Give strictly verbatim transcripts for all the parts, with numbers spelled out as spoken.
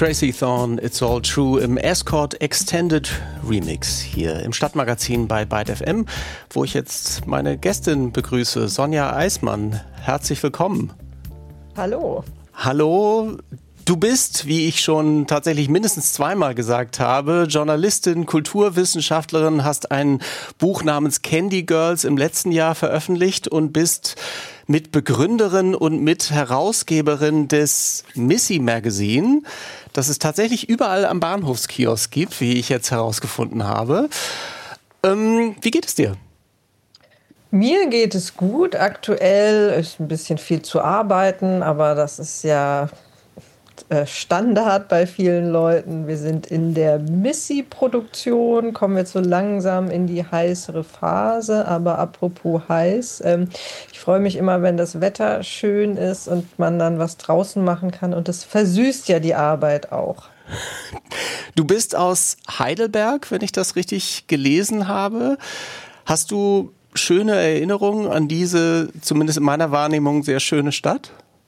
Tracy Thorn, It's All True im Escort Extended Remix hier im Stadtmagazin bei Byte F M, wo ich jetzt meine Gästin begrüße, Sonja Eismann. Herzlich willkommen. Hallo. Hallo. Du bist, wie ich schon tatsächlich mindestens zweimal gesagt habe, Journalistin, Kulturwissenschaftlerin, hast ein Buch namens Candy Girls im letzten Jahr veröffentlicht und bist Mitbegründerin und Mitherausgeberin des Missy Magazine, das es tatsächlich überall am Bahnhofskiosk gibt, wie ich jetzt herausgefunden habe. Ähm, wie geht es dir? Mir geht es gut. Aktuell ist ein bisschen viel zu arbeiten, aber das ist ja Standard bei vielen Leuten. Wir sind in der Missy-Produktion, kommen jetzt so langsam in die heißere Phase. Aber apropos heiß, ähm, ich freue mich immer, wenn das Wetter schön ist und man dann was draußen machen kann. Und das versüßt ja die Arbeit auch. Du bist aus Heidelberg, wenn ich das richtig gelesen habe. Hast du schöne Erinnerungen an diese, zumindest in meiner Wahrnehmung, sehr schöne Stadt?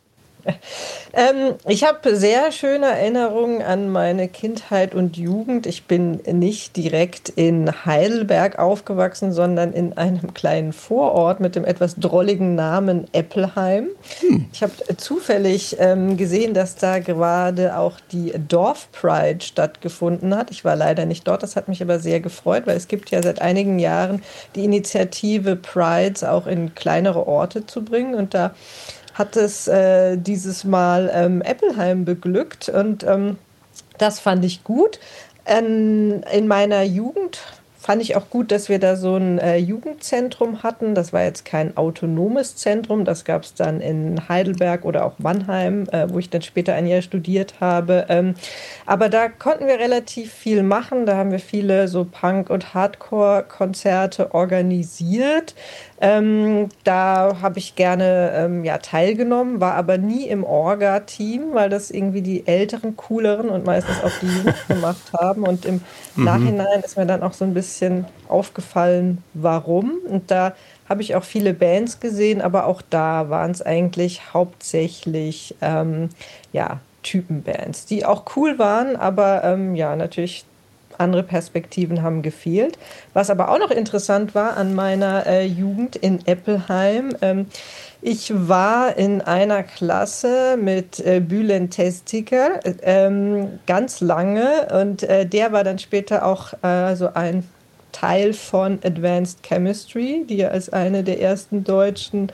Ähm, ich habe sehr schöne Erinnerungen an meine Kindheit und Jugend. Ich bin nicht direkt in Heidelberg aufgewachsen, sondern in einem kleinen Vorort mit dem etwas drolligen Namen Eppelheim. Hm. Ich habe zufällig ähm, gesehen, dass da gerade auch die Dorfpride stattgefunden hat. Ich war leider nicht dort, das hat mich aber sehr gefreut, weil es gibt ja seit einigen Jahren die Initiative, Prides auch in kleinere Orte zu bringen. Und da hat es äh, dieses Mal ähm, Eppelheim beglückt und ähm, das fand ich gut. Ähm, in meiner Jugend fand ich auch gut, dass wir da so ein äh, Jugendzentrum hatten. Das war jetzt kein autonomes Zentrum, das gab es dann in Heidelberg oder auch Mannheim, äh, wo ich dann später ein Jahr studiert habe. Ähm, aber da konnten wir relativ viel machen. Da haben wir viele so Punk- und Hardcore-Konzerte organisiert. Ähm, da habe ich gerne ähm, ja, teilgenommen, war aber nie im Orga-Team, weil das irgendwie die älteren, cooleren und meistens auch die Jungs gemacht haben. Und im mhm. Nachhinein ist mir dann auch so ein bisschen aufgefallen, warum. Und da habe ich auch viele Bands gesehen, aber auch da waren es eigentlich hauptsächlich ähm, ja, Typenbands, die auch cool waren, aber ähm, ja, natürlich andere Perspektiven haben gefehlt. Was aber auch noch interessant war an meiner äh, Jugend in Eppelheim, ähm, ich war in einer Klasse mit äh, Bülent Teztiker ähm, ganz lange und äh, der war dann später auch äh, so ein Teil von Advanced Chemistry, die ja als eine der ersten deutschen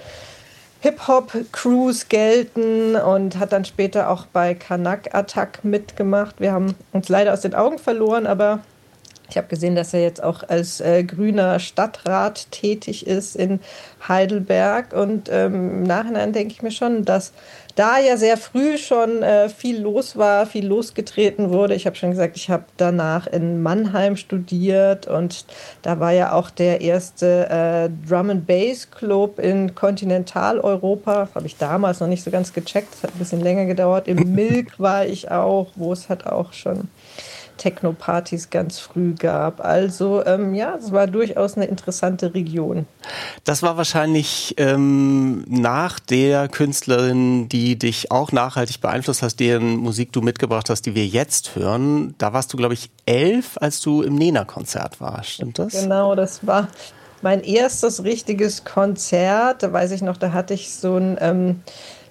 Hip-Hop-Crews gelten und hat dann später auch bei Kanak Attack mitgemacht. Wir haben uns leider aus den Augen verloren, aber ich habe gesehen, dass er jetzt auch als äh, grüner Stadtrat tätig ist in Heidelberg. Und ähm, im Nachhinein denke ich mir schon, dass da ja sehr früh schon äh, viel los war, viel losgetreten wurde. Ich habe schon gesagt, ich habe danach in Mannheim studiert und da war ja auch der erste äh, Drum and Bass Club in Kontinentaleuropa. Habe ich damals noch nicht so ganz gecheckt, das hat ein bisschen länger gedauert. Im Milk war ich auch, wo es hat auch schon Techno-Partys ganz früh gab. Also ähm, ja, es war durchaus eine interessante Region. Das war wahrscheinlich ähm, nach der Künstlerin, die dich auch nachhaltig beeinflusst hast, deren Musik du mitgebracht hast, die wir jetzt hören. Da warst du, glaube ich, elf, als du im Nena-Konzert warst. Stimmt das? Genau, das war mein erstes richtiges Konzert. Da weiß ich noch, da hatte ich so ein ähm,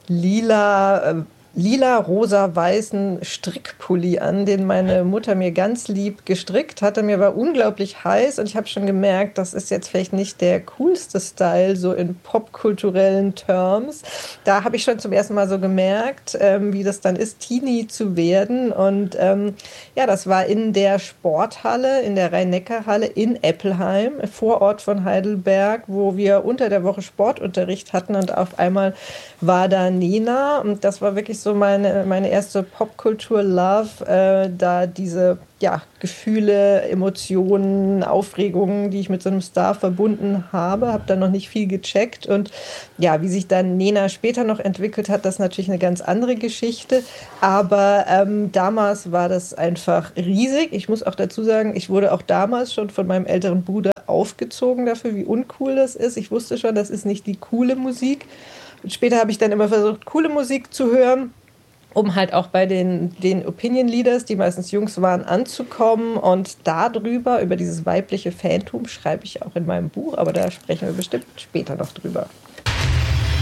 lila... Äh, lila, rosa, weißen Strickpulli an, den meine Mutter mir ganz lieb gestrickt hatte. Mir war unglaublich heiß und ich habe schon gemerkt, das ist jetzt vielleicht nicht der coolste Style, so in popkulturellen Terms. Da habe ich schon zum ersten Mal so gemerkt, ähm, wie das dann ist, Teenie zu werden. Und ähm, ja, das war in der Sporthalle, in der Rhein-Neckar-Halle in Eppelheim, Vorort von Heidelberg, wo wir unter der Woche Sportunterricht hatten und auf einmal war da Nena und das war wirklich so meine, meine erste Popkultur-Love, äh, da diese ja, Gefühle, Emotionen, Aufregungen, die ich mit so einem Star verbunden habe, habe dann noch nicht viel gecheckt und ja, wie sich dann Nena später noch entwickelt hat, das ist natürlich eine ganz andere Geschichte, aber ähm, damals war das einfach riesig. Ich muss auch dazu sagen, ich wurde auch damals schon von meinem älteren Bruder aufgezogen dafür, wie uncool das ist. Ich wusste schon, das ist nicht die coole Musik. Und später habe ich dann immer versucht, coole Musik zu hören. um halt auch bei den, den Opinion Leaders, die meistens Jungs waren, anzukommen. Und darüber, über dieses weibliche Phantom, schreibe ich auch in meinem Buch, aber da sprechen wir bestimmt später noch drüber.